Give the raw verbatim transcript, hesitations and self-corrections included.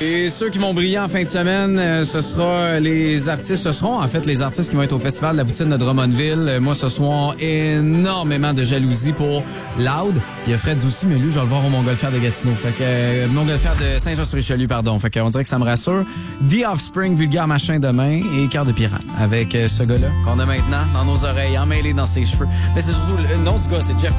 Et ceux qui vont briller en fin de semaine, euh, ce sera les artistes, ce seront en fait les artistes qui vont être au Festival de la Poutine de Drummondville. Euh, moi, ce soir, énormément de jalousie pour Loud. Il y a Fred aussi, mais lui, je vais le voir au Montgolfière de Gatineau. Fait que, euh, Montgolfière de Saint-Jean-sur-Richelieu, pardon. Fait qu'on dirait que ça me rassure. The Offspring, Vulgaire Machin demain et Cœur de Pirate. Avec euh, ce gars-là qu'on a maintenant dans nos oreilles, emmêlé dans ses cheveux. Mais c'est surtout, le nom du gars, c'est Jeff